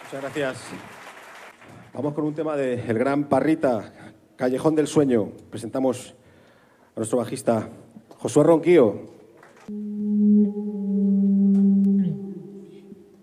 Muchas gracias. Vamos con un tema de El Gran Parrita, Callejón del Sueño. Presentamos a nuestro bajista Josué Ronquillo.